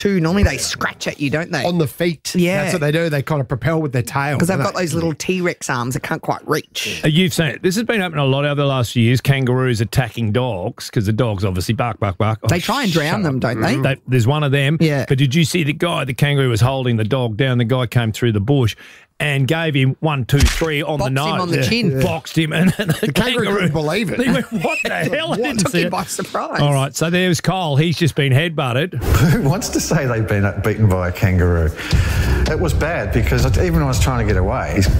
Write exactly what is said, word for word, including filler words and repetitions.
too. Normally they scratch at you, don't they? On the feet. Yeah. That's what they do. They kind of propel with their tail. Because they've don't got they? those little T-Rex arms that can't quite reach. Uh, You've seen it. This has been happening a lot over the last few years. Kangaroos attacking dogs because the dogs obviously bark, bark, bark. Oh, They try and drown shut them, up. don't they? They- There's one of them. Yeah. But did you see the guy, the kangaroo was holding the dog down. The guy came through the bush and gave him one, two, three on Boxed the him nose. on the chin. Yeah. Boxed him. And the, The kangaroo couldn't believe it. He went, what the hell? I didn't Took see him it. by surprise. All right, so there's Cole. He's just been headbutted. Who wants to say they've been beaten by a kangaroo? It was bad because even when I was trying to get away,